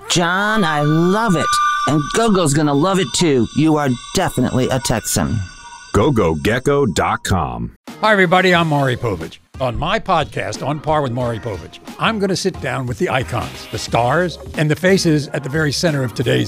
John, I love it. And Gogo's gonna love it too. You are definitely a Texan. GoGoGecko.com. Hi, everybody. I'm Maury Povich. On my podcast, On Par with Maury Povich, I'm going to sit down with the icons, the stars, and the faces at the very center of today's